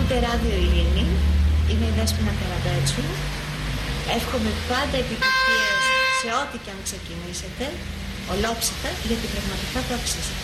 Ακούτε Ράδιο Ειρήνη, είμαι η Δέσποινα Καραμπέτσου. Εύχομαι πάντα επιτυχίες σε ό,τι και αν ξεκινήσετε, ολόψυχα, γιατί πραγματικά το αξίζετε.